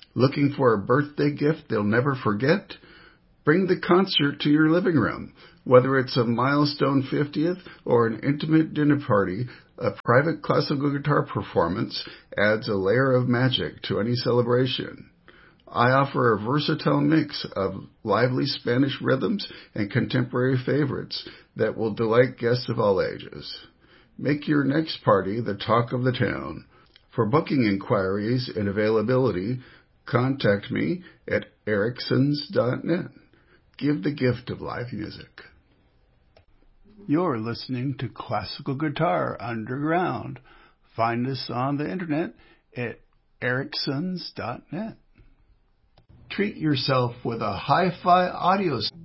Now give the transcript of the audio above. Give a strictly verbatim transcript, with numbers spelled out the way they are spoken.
Looking for a birthday gift they'll never forget? Bring the concert to your living room. Whether it's a milestone fiftieth or an intimate dinner party, a private classical guitar performance adds a layer of magic to any celebration. I offer a versatile mix of lively Spanish rhythms and contemporary favorites that will delight guests of all ages. Make your next party the talk of the town. For booking inquiries and availability, contact me at ericksons dot net. Give the gift of live music. You're listening to Classical Guitar Underground. Find us on the internet at ericksons dot net. Treat yourself with a hi-fi audio